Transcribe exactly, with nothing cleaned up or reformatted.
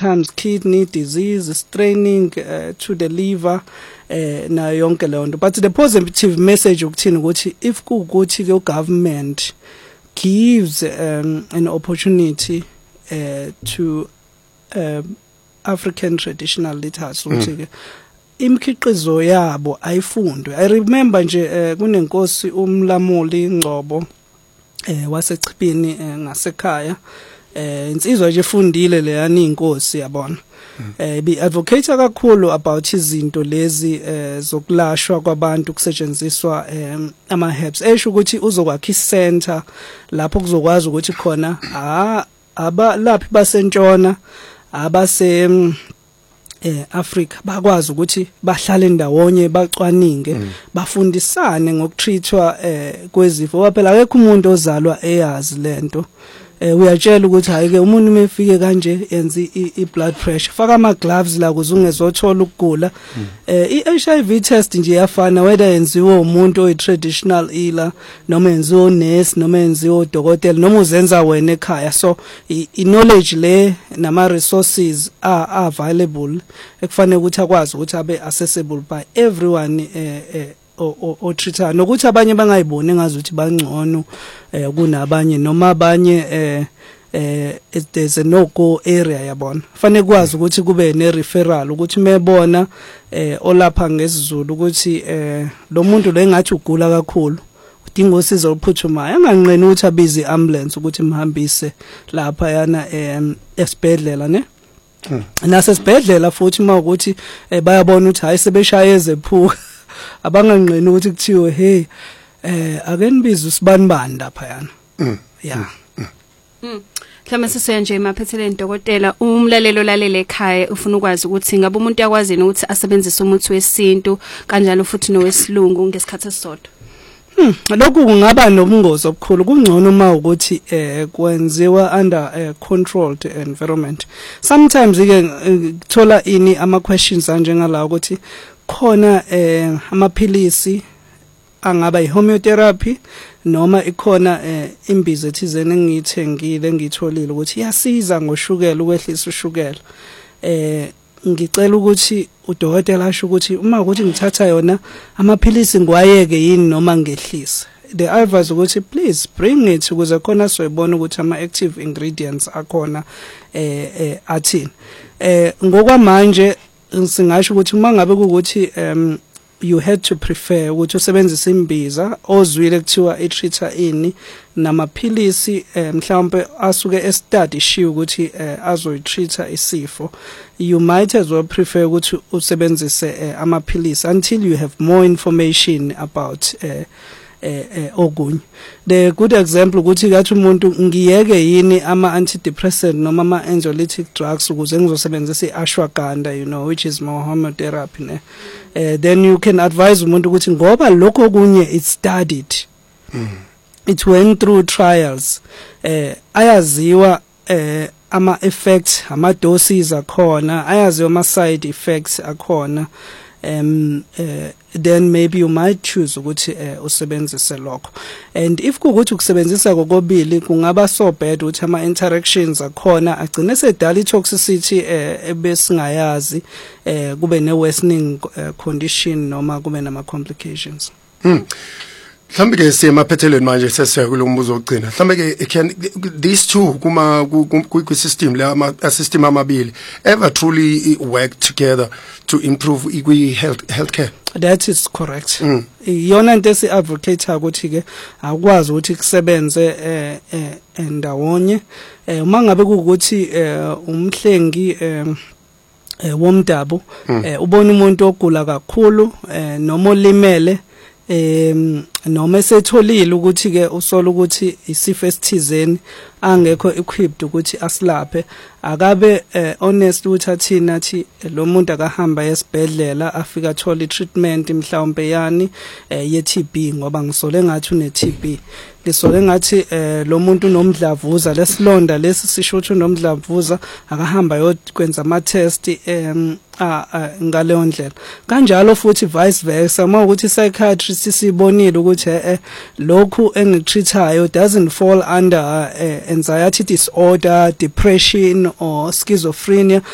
sometimes kidney disease, straining uh, to the liver, uh, na yonke leyo nto. But the positive message ukuthini ukuthi if kuukuthi ke government gives um, an opportunity uh, to uh, African traditional leaders ukuthi ke imkhiqizo yabo ayifundwe. I remember nje uh, kunenkosi uMlamuli Ngcobo eh waseChibini ngasekhaya eh insizwa nje fundile leyani inkosi yabona eh bi advocate kakhulu about izinto lezi eh zokulashwa kwabantu kusetshenziswa ama herbs esho ukuthi uzokwakha icenter lapho kuzokwazi ukuthi khona ah aba laphi basentshona abase eh Africa bakwazi ukuthi bahlale ndawonye bacwaninge mm. bafundisane ngokutreatwa eh kwezifo phela akekho umuntu ozalwa eyazi lento eh uyatshela ukuthi hayike umuntu umefike kanje yenza i blood pressure faka ama gloves la kuze ungezothola ukugula mm. eh i-H I V test nje yafana whether yenziwe umuntu oyi traditional healer noma yenziwe nurse noma yenziwe udokotela noma uzenza wena ekhaya so i knowledge le nama resources are available ekufanele ukuthi akwazi ukuthi abe accessible by everyone eh, eh o o treater nokuthi abanye bangayiboni ngazi ukuthi bangcono eh kunabanye noma abanye eh eh there's a no go area yabona fanele kwazi ukuthi kube ne referral ukuthi mebona eh olapha ngesizulu ukuthi eh lo muntu lo engathi ugula kakhulu udinga usizo oluphuthumayo anganqeni ukuthi abize ambulance ukuthi imhambise lapha yana esibhedlela ne nasesibhedlela futhi uma ukuthi bayabona ukuthi hayi sebeshayeze ephuka abanganqeni ukuthi kuthiwe hey eh ake nibize usibanibani lapha yana yeah mm Mhlawumbe sisenje emaphetheleni dokotela umlalelo lalele ekhaya ufuna ukwazi ukuthi ngabe umuntu yakwazi ukuthi asebenzise umuthi wesintu kanjalo futhi nowesilungu ngesikhathi esisodwa. Hmm lokhu kungaba nobungozi obukhulu kungcono uma ukuthi eh kwenziwa under a controlled environment. Sometimes ike thola ini ama questions anjengala ukuthi khona eh amaphilisi angaba i-homeotherapy noma ikhona eh, imbizo ethizene engiyithengile engitholile ukuthi iyasiza ngoshukela ukwehlisa ushukela eh ngicela ukuthi udokotela asho ukuthi uma ukuthi ngithatha yona amaphilisi ngiwayeke yini noma ngehlisa the advice ukuthi please bring it ukuze khona soyibona ukuthi ama active ingredients akhona eh, eh athini eh ngokwamanje singasho ukuthi uma ngabe ukuthi um you had to prefer ukuthi usebenzise imbiza ozwile kuthiwa i-treater ini namaphilisi mhlawumbe asuke e-study shiwo ukuthi azoyi-treater isifo you might as well prefer ukuthi usebenzise amaphilisi until you have more information about eh eh okunye the good example ukuthi kathi umuntu ngiyeke yini ama antidepressant noma ama anxiolytic drugs ukuze ngizosebenzisa i-ashwagandha you know which is more homotherapy ne uh, then you can advise umuntu ukuthi ngoba lokho kunye it's studied mm. it went through trials eh ayaziwa eh ama effects ama doses akhona ayaziwa ama side effects akhona um uh, then maybe you might choose ukuthi uh, usebenzise lokho and if kuukuthi ukusebenzisa kokobili kungaba so bad ukuthi ama interactions akhona agcine sedala i-toxicity uh, ebesingayazi uh, kube ne worsening uh, condition noma kube nama complications. Hmm. Mhlambe ke semaphethelweni manje sesiya kulombuzo ogcina mhlambe ke can these two kuma ku system la ama system amabili ever truly work together to improve i health healthcare? That is correct. Mm. Yona into esi advocate ukuthi ke akwazi ukuthi kusebenze eh endawonye eh uma ngabe ukuthi umhlengi eh womdabu eh ubona umuntu ogula kakhulu eh noma olimele em noma esetholile ukuthi ke usola ukuthi isifo esithizeni angekho equipped ukuthi asilaphe akabe eh, honest ukuthi athina athi lo muntu akahamba esibhedlela afika athola treatment mhlawumbe yani eh, ye T B ngoba ngisole ngathi une T B lisole ngathi eh, lo muntu unomdlavuza lesilonda lesi sisho ukuthi unomdlavuza akahamba yokwenza ama test em ah ngale ndlela kanjalo futhi vice versa uma ukuthi psychiatrist sisibonile ukuthi eh lokhu engitreatayo doesn't fall under uh, anxiety disorder, depression or schizophrenia